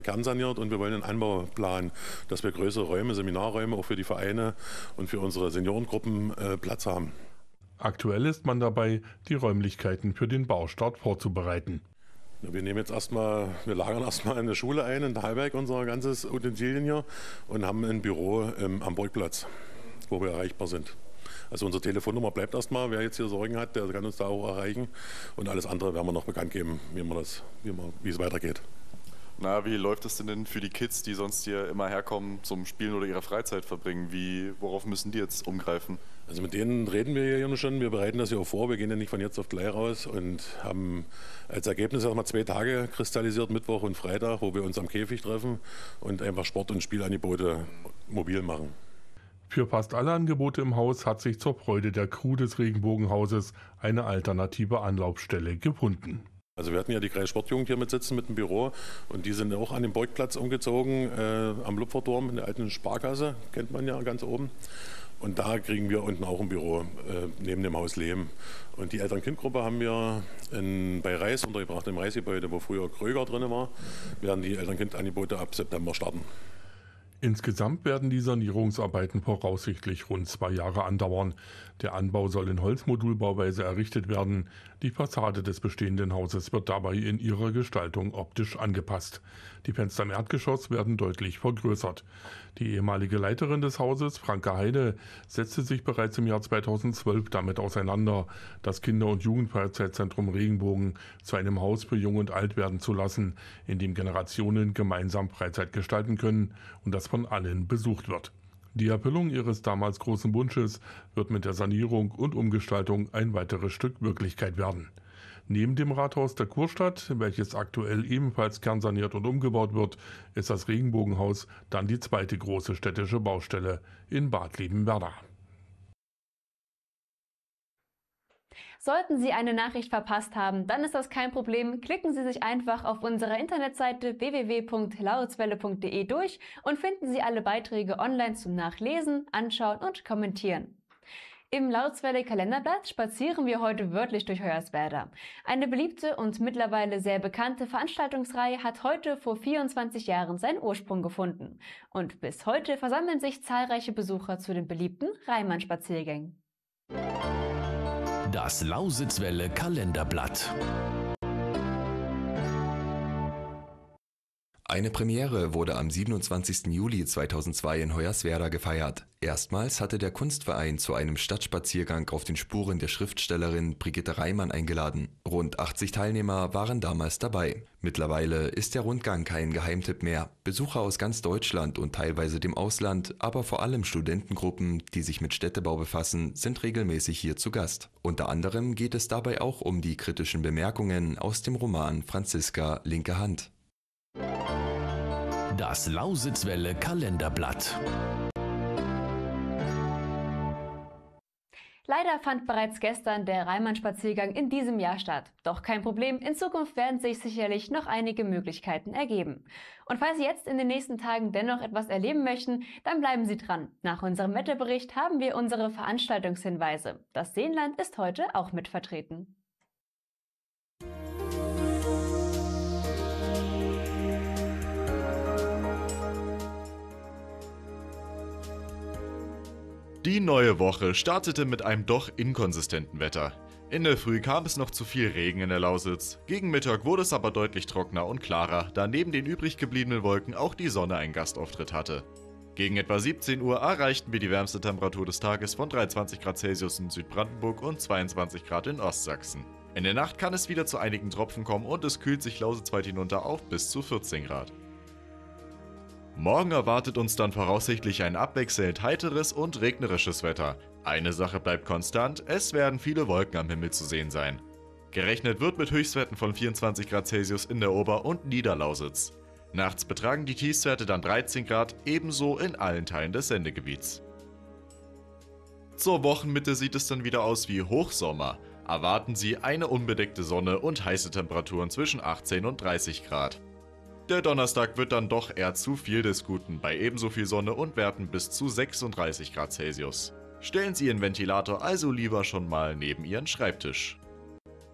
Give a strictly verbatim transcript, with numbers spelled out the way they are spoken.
kernsaniert und wir wollen einen Anbau planen, dass wir größere Räume, Seminarräume auch für die Vereine und für unsere Seniorengruppen äh, Platz haben. Aktuell ist man dabei, die Räumlichkeiten für den Baustart vorzubereiten. Wir nehmen jetzt erstmal, wir lagern erstmal eine Schule ein, in Dahlberg unser ganzes Utensilien hier und haben ein Büro ähm, am Burgplatz, wo wir erreichbar sind. Also unsere Telefonnummer bleibt erstmal, wer jetzt hier Sorgen hat, der kann uns da auch erreichen und alles andere werden wir noch bekannt geben, wie, man das, wie, man, wie es weitergeht. Na, wie läuft es denn, denn für die Kids, die sonst hier immer herkommen zum Spielen oder ihre Freizeit verbringen? Wie, worauf müssen die jetzt umgreifen? Also mit denen reden wir hier schon, wir bereiten das ja auch vor, wir gehen ja nicht von jetzt auf gleich raus und haben als Ergebnis erstmal zwei Tage kristallisiert, Mittwoch und Freitag, wo wir uns am Käfig treffen und einfach Sport- und Spielangebote mobil machen. Für fast alle Angebote im Haus hat sich zur Freude der Crew des Regenbogenhauses eine alternative Anlaufstelle gefunden. Also wir hatten ja die Kreissportjugend hier mit sitzen mit dem Büro und die sind auch an den Burgplatz umgezogen, äh, am Lupferturm in der alten Sparkasse, kennt man ja ganz oben. Und da kriegen wir unten auch ein Büro, äh, neben dem Haus Lehm. Und die Eltern-Kind-Gruppe haben wir in, bei Reis untergebracht, im Reisgebäude, wo früher Kröger drin war, werden die Eltern-Kind-Angebote ab September starten. Insgesamt werden die Sanierungsarbeiten voraussichtlich rund zwei Jahre andauern. Der Anbau soll in Holzmodulbauweise errichtet werden. Die Fassade des bestehenden Hauses wird dabei in ihrer Gestaltung optisch angepasst. Die Fenster im Erdgeschoss werden deutlich vergrößert. Die ehemalige Leiterin des Hauses, Franke Heide, setzte sich bereits im Jahr zweitausendzwölf damit auseinander, das Kinder- und Jugendfreizeitzentrum Regenbogen zu einem Haus für Jung und Alt werden zu lassen, in dem Generationen gemeinsam Freizeit gestalten können und das von allen besucht wird. Die Erfüllung ihres damals großen Wunsches wird mit der Sanierung und Umgestaltung ein weiteres Stück Wirklichkeit werden. Neben dem Rathaus der Kurstadt, welches aktuell ebenfalls kernsaniert und umgebaut wird, ist das Regenbogenhaus dann die zweite große städtische Baustelle in Bad Liebenwerda. Sollten Sie eine Nachricht verpasst haben, dann ist das kein Problem. Klicken Sie sich einfach auf unserer Internetseite w w w punkt lautzwelle punkt de durch und finden Sie alle Beiträge online zum Nachlesen, Anschauen und Kommentieren. Im Lautzwelle Kalenderblatt spazieren wir heute wörtlich durch Hoyerswerda. Eine beliebte und mittlerweile sehr bekannte Veranstaltungsreihe hat heute vor vierundzwanzig Jahren seinen Ursprung gefunden. Und bis heute versammeln sich zahlreiche Besucher zu den beliebten Reimann-Spaziergängen. Das Lausitzwelle Kalenderblatt. Eine Premiere wurde am siebenundzwanzigsten Juli zweitausendzwei in Hoyerswerda gefeiert. Erstmals hatte der Kunstverein zu einem Stadtspaziergang auf den Spuren der Schriftstellerin Brigitte Reimann eingeladen. Rund achtzig Teilnehmer waren damals dabei. Mittlerweile ist der Rundgang kein Geheimtipp mehr. Besucher aus ganz Deutschland und teilweise dem Ausland, aber vor allem Studentengruppen, die sich mit Städtebau befassen, sind regelmäßig hier zu Gast. Unter anderem geht es dabei auch um die kritischen Bemerkungen aus dem Roman Franziska Linke Hand. Das Lausitzwelle Kalenderblatt. Leider fand bereits gestern der Reimann-Spaziergang in diesem Jahr statt. Doch kein Problem, in Zukunft werden sich sicherlich noch einige Möglichkeiten ergeben. Und falls Sie jetzt in den nächsten Tagen dennoch etwas erleben möchten, dann bleiben Sie dran. Nach unserem Wetterbericht haben wir unsere Veranstaltungshinweise. Das Seenland ist heute auch mit vertreten. Die neue Woche startete mit einem doch inkonsistenten Wetter. In der Früh kam es noch zu viel Regen in der Lausitz. Gegen Mittag wurde es aber deutlich trockener und klarer, da neben den übrig gebliebenen Wolken auch die Sonne einen Gastauftritt hatte. Gegen etwa siebzehn Uhr erreichten wir die wärmste Temperatur des Tages von dreiundzwanzig Grad Celsius in Südbrandenburg und zweiundzwanzig Grad in Ostsachsen. In der Nacht kann es wieder zu einigen Tropfen kommen und es kühlt sich lausitzweit hinunter auf bis zu vierzehn Grad. Morgen erwartet uns dann voraussichtlich ein abwechselnd heiteres und regnerisches Wetter. Eine Sache bleibt konstant, es werden viele Wolken am Himmel zu sehen sein. Gerechnet wird mit Höchstwerten von vierundzwanzig Grad Celsius in der Ober- und Niederlausitz. Nachts betragen die Tiefstwerte dann dreizehn Grad, ebenso in allen Teilen des Sendegebiets. Zur Wochenmitte sieht es dann wieder aus wie Hochsommer. Erwarten Sie eine unbedeckte Sonne und heiße Temperaturen zwischen achtzehn und dreißig Grad. Der Donnerstag wird dann doch eher zu viel des Guten, bei ebenso viel Sonne und Werten bis zu sechsunddreißig Grad Celsius. Stellen Sie Ihren Ventilator also lieber schon mal neben Ihren Schreibtisch.